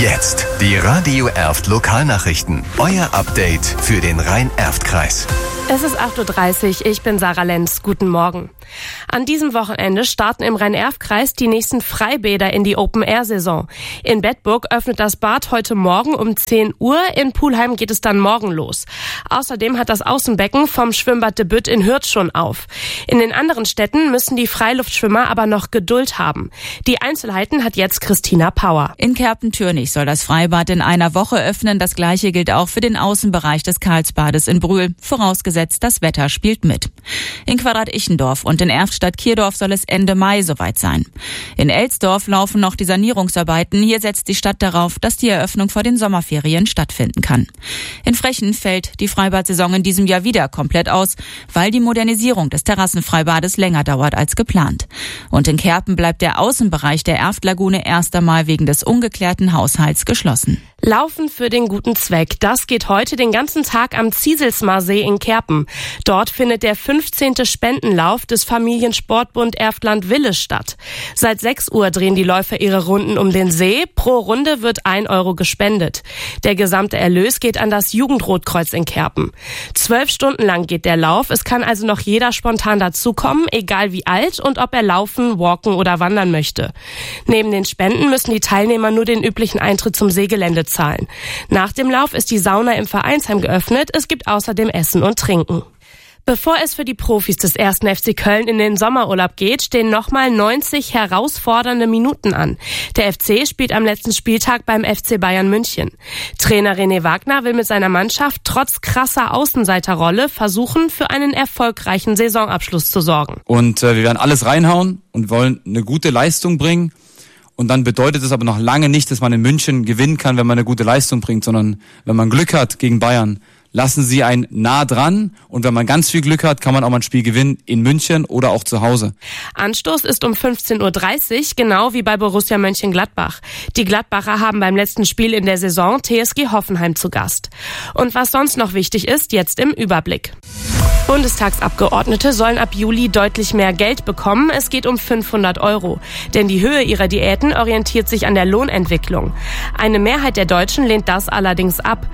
Jetzt die Radio Erft Lokalnachrichten. Euer Update für den Rhein-Erft-Kreis. Es ist 8.30 Uhr, ich bin Sarah Lenz. Guten Morgen. An diesem Wochenende starten im Rhein-Erft-Kreis die nächsten Freibäder in die Open-Air-Saison. In Bedburg öffnet das Bad heute Morgen um 10 Uhr, in Pulheim geht es dann morgen los. Außerdem hat das Außenbecken vom Schwimmbad de Bütt in Hürth schon auf. In den anderen Städten müssen die Freiluftschwimmer aber noch Geduld haben. Die Einzelheiten hat jetzt Christina Power. In Kerpen-Türnich soll das Freibad in einer Woche öffnen. Das Gleiche gilt auch für den Außenbereich des Karlsbades in Brühl, vorausgesetzt das Wetter spielt mit. In Quadrat-Ichendorf und in Erftstadt-Kierdorf soll es Ende Mai soweit sein. In Elsdorf laufen noch die Sanierungsarbeiten. Hier setzt die Stadt darauf, dass die Eröffnung vor den Sommerferien stattfinden kann. In Frechen fällt die Freibad-Saison in diesem Jahr wieder komplett aus, weil die Modernisierung des Terrassenfreibades länger dauert als geplant. Und in Kerpen bleibt der Außenbereich der Erftlagune erst einmal wegen des ungeklärten Haushalts geschlossen. Laufen für den guten Zweck. Das geht heute den ganzen Tag am Zieselsmarsee in Kerpen. Dort findet der 15. Spendenlauf des Familiensportbund Erftland-Wille statt. Seit 6 Uhr drehen die Läufer ihre Runden um den See. Pro Runde wird 1 Euro gespendet. Der gesamte Erlös geht an das Jugendrotkreuz in Kerpen. 12 Stunden lang geht der Lauf. Es kann also noch jeder spontan dazukommen, egal wie alt und ob er laufen, walken oder wandern möchte. Neben den Spenden müssen die Teilnehmer nur den üblichen Eintritt zum Seegelände zahlen. Nach dem Lauf ist die Sauna im Vereinsheim geöffnet. Es gibt außerdem Essen und Trinken. Bevor es für die Profis des 1. FC Köln in den Sommerurlaub geht, stehen nochmal 90 herausfordernde Minuten an. Der FC spielt am letzten Spieltag beim FC Bayern München. Trainer René Wagner will mit seiner Mannschaft trotz krasser Außenseiterrolle versuchen, für einen erfolgreichen Saisonabschluss zu sorgen. Und wir werden alles reinhauen und wollen eine gute Leistung bringen. Und dann bedeutet es aber noch lange nicht, dass man in München gewinnen kann, wenn man eine gute Leistung bringt, sondern wenn man Glück hat gegen Bayern, lassen sie einen nah dran. Und wenn man ganz viel Glück hat, kann man auch mal ein Spiel gewinnen in München oder auch zu Hause. Anstoß ist um 15.30 Uhr, genau wie bei Borussia Mönchengladbach. Die Gladbacher haben beim letzten Spiel in der Saison TSG Hoffenheim zu Gast. Und was sonst noch wichtig ist, jetzt im Überblick. Bundestagsabgeordnete sollen ab Juli deutlich mehr Geld bekommen. Es geht um 500 Euro. Denn die Höhe ihrer Diäten orientiert sich an der Lohnentwicklung. Eine Mehrheit der Deutschen lehnt das allerdings ab.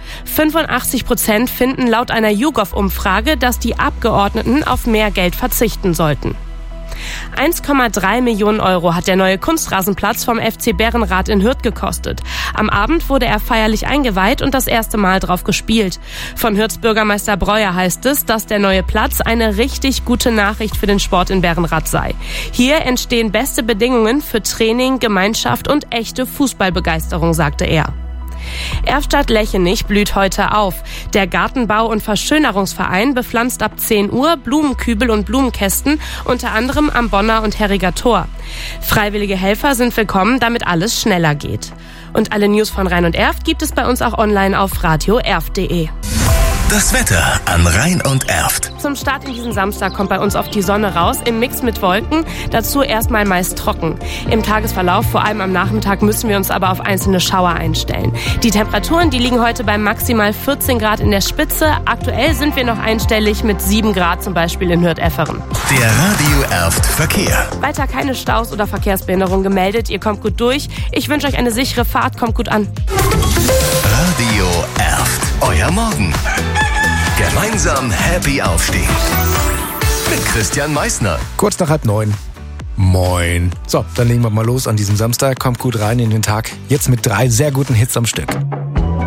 85% finden laut einer YouGov-Umfrage, dass die Abgeordneten auf mehr Geld verzichten sollten. 1,3 Millionen Euro hat der neue Kunstrasenplatz vom FC Bärenrath in Hürth gekostet. Am Abend wurde er feierlich eingeweiht und das erste Mal drauf gespielt. Von Hürths Bürgermeister Breuer heißt es, dass der neue Platz eine richtig gute Nachricht für den Sport in Bärenrath sei. Hier entstehen beste Bedingungen für Training, Gemeinschaft und echte Fußballbegeisterung, sagte er. Erftstadt-Lechenich blüht heute auf. Der Gartenbau- und Verschönerungsverein bepflanzt ab 10 Uhr Blumenkübel und Blumenkästen, unter anderem am Bonner und Herriger Tor. Freiwillige Helfer sind willkommen, damit alles schneller geht. Und alle News von Rhein und Erft gibt es bei uns auch online auf radioerft.de. Das Wetter an Rhein und Erft. Zum Start in diesen Samstag kommt bei uns oft die Sonne raus, im Mix mit Wolken, dazu erstmal meist trocken. Im Tagesverlauf, vor allem am Nachmittag, müssen wir uns aber auf einzelne Schauer einstellen. Die Temperaturen, die liegen heute bei maximal 14 Grad in der Spitze. Aktuell sind wir noch einstellig mit 7 Grad, zum Beispiel in Hürth-Efferen. Der Radio Erft Verkehr. Weiter keine Staus oder Verkehrsbehinderung gemeldet. Ihr kommt gut durch. Ich wünsche euch eine sichere Fahrt. Kommt gut an. Radio Erft. Euer Morgen. Gemeinsam happy aufstehen. Mit Christian Meissner. Kurz nach 8:30. Moin. So, dann legen wir mal los an diesem Samstag. Kommt gut rein in den Tag. Jetzt mit 3 sehr guten Hits am Stück.